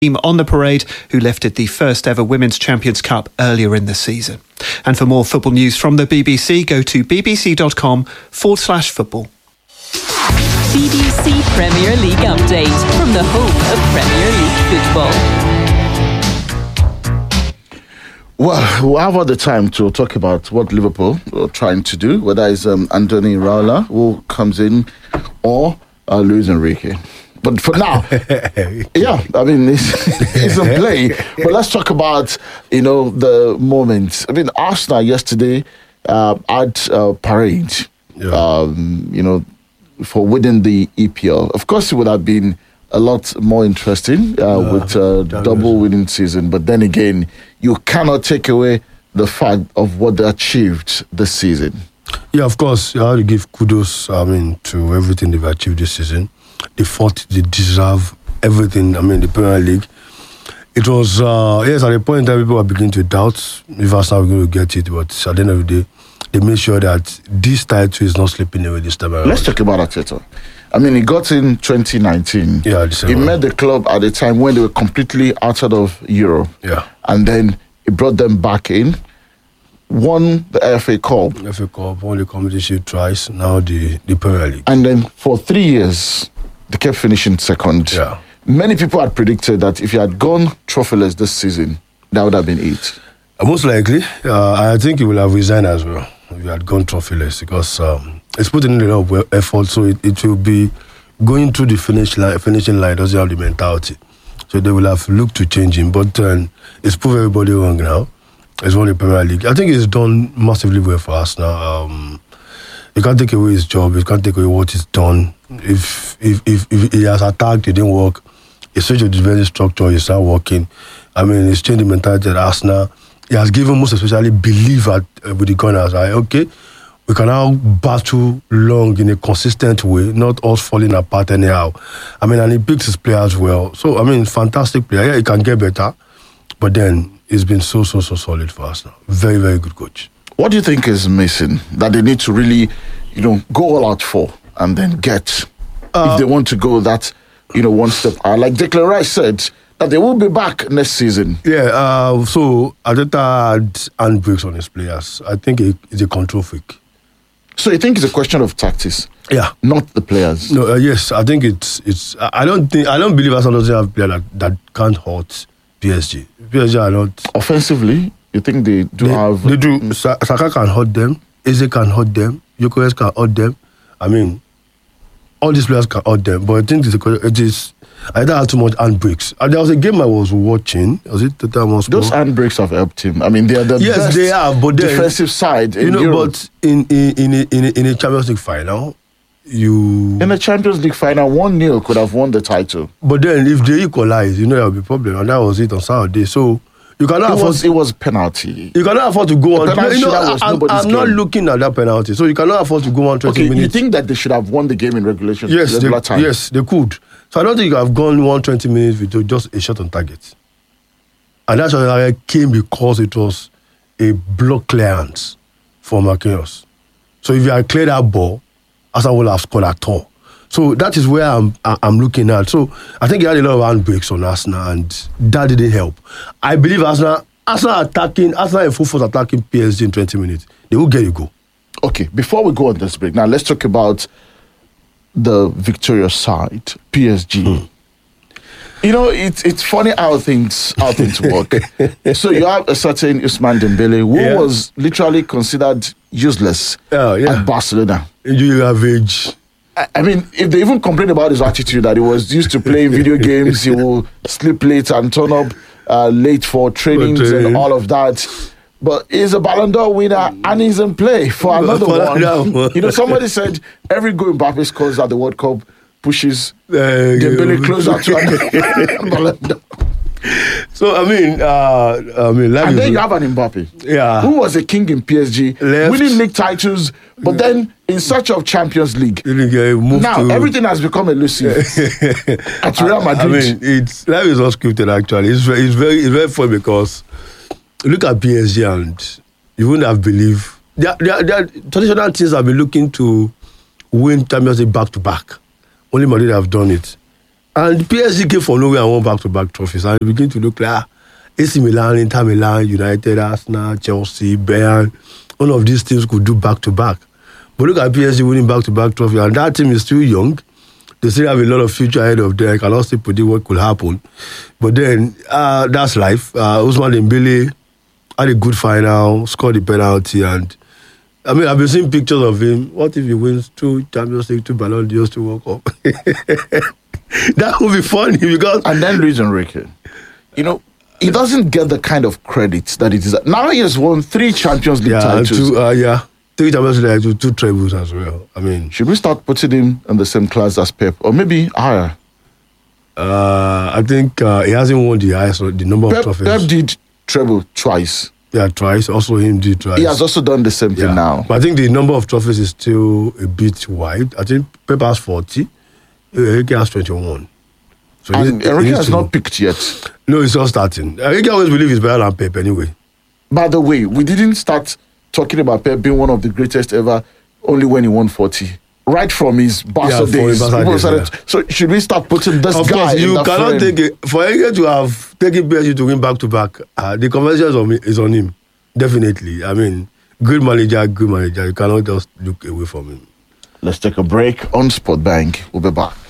team on the parade who lifted the first ever Women's Champions Cup earlier in the season. And for more football news from the BBC, go to bbc.com/football. BBC Premier League update from the home of Premier League football. Well, we'll have all the time to talk about what Liverpool are trying to do, whether it's Anthony Raola who comes in or Luis Enrique. But for now, yeah, I mean, it's a play. But let's talk about, the moment. I mean, Arsenal yesterday had a parade, for winning the EPL. Of course, it would have been a lot more interesting with a double winning season. But then again, you cannot take away the fact of what they achieved this season. Yeah, of course, you have to give kudos, to everything they've achieved this season. They fought, they deserve everything, the Premier League. It was, at a point in time, people were beginning to doubt if Arsenal were going to get it, but at the end of the day, they made sure that this title is not slipping away this time around. Let's talk about Arteta. He got in 2019. Yeah, he met the club at a time when they were completely outside of Europe. Yeah. And then he brought them back in, won the FA Cup. FA Cup, won the competition twice, now the Premier League. And then for 3 years, they kept finishing second. Yeah. Many people had predicted that if he had gone trophyless this season, that would have been it. Most likely, I think he will have resigned as well if he had gone trophyless, because it's putting in a lot of effort, so it will be going through the finishing line, doesn't have the mentality. So they will have looked to change him, but it's proved everybody wrong now. He's won the Premier League. I think he's done massively well for us now. You can't take away his job, you can't take away what he's done. If he has attacked, it didn't work. He switched to the defensive structure, he started working. He's changed the mentality at Arsenal. He has given most especially belief with the Gunners. Okay, we can now battle long in a consistent way, not us falling apart anyhow. And he picks his players well. So, fantastic player. Yeah, he can get better. But then, he's been so solid for us now. Very, very good coach. What do you think is missing that they need to really, go all out for and then get if they want to go that, one step? Like Declan Rice said, that they will be back next season. Yeah, so Arteta had handbrakes on his players. I think he's a control freak. So you think it's a question of tactics? Yeah. Not the players? No, yes, I think it's I don't believe Arsenal doesn't have a player that can't hurt PSG. PSG are not... Offensively, you think they have... They do. Saka can hurt them. Eze can hurt them. Gyökeres can hurt them. All these players can hurt them. But I think I don't have too much handbrakes. There was a game I was watching. Was it Tottenham Hotspur? Those handbrakes have helped him. They are the best they are, but defensive side in Europe. But in a Champions League final, in a Champions League final, 1-0 could have won the title. But then if they equalize, there will be a problem. And that was it on Saturday. So you cannot afford... It was penalty. You cannot afford to go on... I'm not game. looking at that penalty. So you cannot afford to go on 20 minutes. You think that they should have won the game in regulation? Yes, they could. So I don't think you have gone 120 minutes with just a shot on target. And that's why I came because it was a block clearance for Marquinhos. So if you had cleared that ball, Arsenal will have scored at all. So that is where I'm looking at. So I think he had a lot of handbrakes on Arsenal, and that didn't help. I believe Arsenal in full force attacking PSG in 20 minutes. They will get a goal. Okay, before we go on this break, now let's talk about the victorious side, PSG. It's funny how things work. So you have a certain Ousmane Dembele who was literally considered useless at Barcelona. You have age. If they even complain about his attitude that he was used to playing video games, he will sleep late and turn up late for trainings and all of that. But he's a Ballon d'Or winner and he's in play for another one. Somebody said every goal Mbappe scores at the World Cup pushes Dembele closer to a Ballon d'Or. So and then you have an Mbappe, who was a king in PSG, winning league titles, but then in search of Champions League. Now everything has become elusive at Real Madrid. Life is not scripted actually. It's very fun because look at PSG and you wouldn't have believed there are traditional teams have been looking to win Champions League back to back. Only Madrid have done it. And PSG came from nowhere and won back-to-back trophies. And it began to look like AC Milan, Inter Milan, United, Arsenal, Chelsea, Bayern. All of these teams could do back-to-back. But look at PSG winning back-to-back trophy. And that team is still young. They still have a lot of future ahead of them. I cannot still predict what could happen. But then, that's life. Ousmane Dembele had a good final, scored the penalty. And I mean, I've been seeing pictures of him. What if he wins 2 Champions League, 2 Ballon d'Or, 2 World Cup? That would be funny because... And then Luis Enrique, you know, he doesn't get the kind of credit that it is. Now he has won 3 Champions League titles. 3 Champions League titles, 2 trebles as well. I mean... Should we start putting him in the same class as Pep? Or maybe higher? I think he hasn't won the highest, the number of trophies. Pep did treble twice. Yeah, twice. Also him did twice. He has also done the same thing now. But I think the number of trophies is still a bit wide. I think Pep has 40. Enrique has 21. So and Enrique has not picked yet. No, it's not starting. Enrique always believe he's better than Pep anyway. By the way, we didn't start talking about Pep being one of the greatest ever only when he won 40. Right from his Barca days. So should we start putting this guy in the frame? Of course, you cannot take it. For Enrique to have taken PSG to win back-to-back, the conversation is on him. Definitely. I mean, good manager. You cannot just look away from him. Let's take a break on Sport Bank. We'll be back.